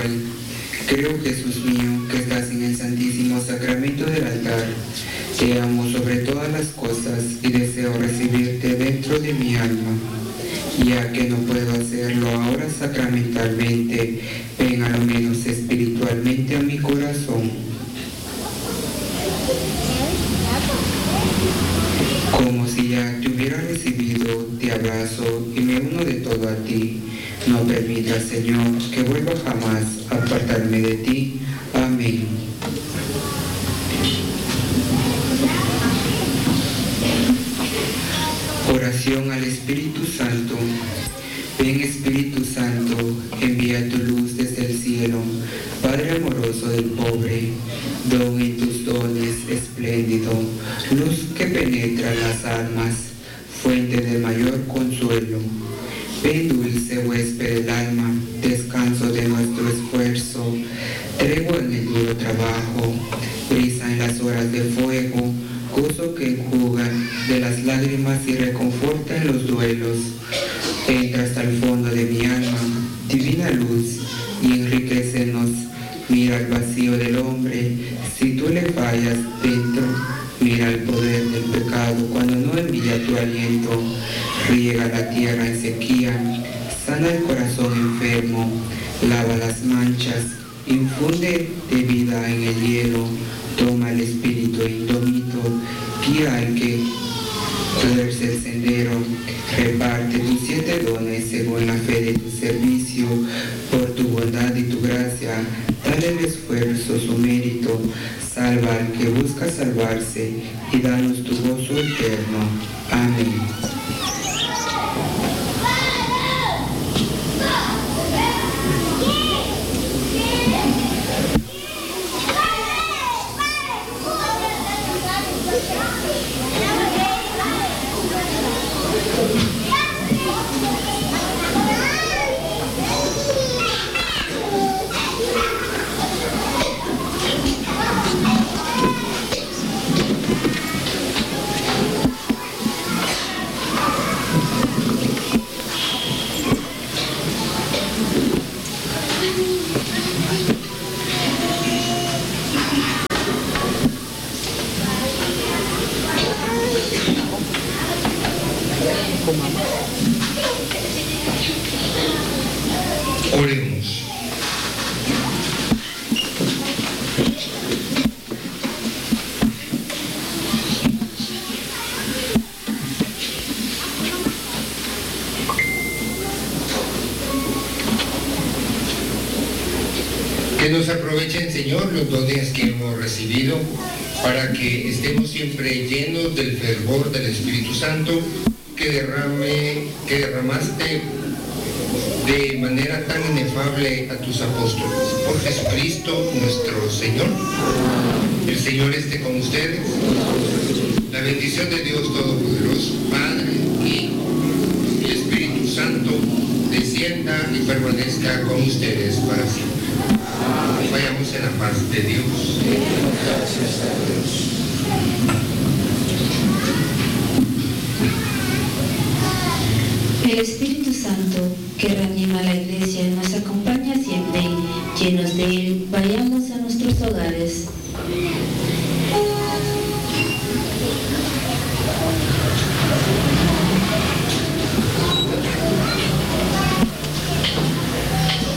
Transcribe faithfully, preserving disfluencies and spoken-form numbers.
espiritual. Creo, Jesús mío, que estás en el santísimo sacramento del altar. Te amo sobre todas las cosas y deseo recibirte dentro de mi alma. Ya que no puedo hacerlo ahora sacramentalmente, ven a lo menos espiritualmente a mi corazón. Como si ya te hubiera recibido, te abrazo y me uno de todo a ti. No permitas, Señor, que vuelva jamás a apartarme de ti. Amén. Oración al Espíritu Santo. Ven, Espíritu Santo, envía tu luz desde el cielo, Padre amoroso del pobre, don en tus dones espléndido, luz que penetra las almas, fuente de mayor consuelo. Ven, dulce huésped del alma, descanso de nuestro esfuerzo, tregua en el duro trabajo, brisa en las horas de fuego, gozo que enjuga de las lágrimas y reconforta en los duelos. Entra hasta el fondo de mi alma, divina luz, y enriquecenos. Mira el vacío del hombre, si tú le fallas dentro, mira el poder del pecado cuando no envía tu aliento. Riega la tierra en sequía, sana el corazón enfermo, lava las manchas, infunde de vida en el hielo, toma el espíritu indómito, guía al que tuerce el sendero, reparte tus siete dones según la fe de tu servicio, por tu bondad y tu gracia, dale el esfuerzo su mérito, salva al que busca salvarse y danos tu gozo eterno. Amén. Oremos. Que nos aprovechen, Señor, los dones que hemos recibido para que estemos siempre llenos del fervor del Espíritu Santo que derrame, que derramaste de manera tan inefable a tus apóstoles. Por Jesucristo nuestro Señor. El Señor esté con ustedes. La bendición de Dios Todopoderoso, Padre, Hijo y Espíritu Santo, descienda y permanezca con ustedes para siempre. Vayamos en la paz de Dios. Gracias a Dios. El Espíritu Santo, que reanima la Iglesia, nos acompaña siempre. Llenos de Él, vayamos a nuestros hogares.